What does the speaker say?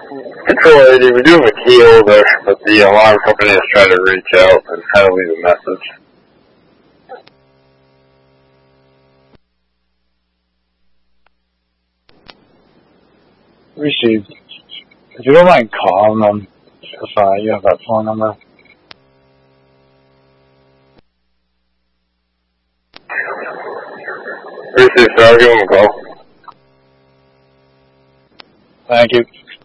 Control 80, we do have a key over, but the alarm company is trying to reach out and kind of leave a message. Received. If you don't mind calling them, if you have that phone number. Received, sir. I'll give them a call. Thank you.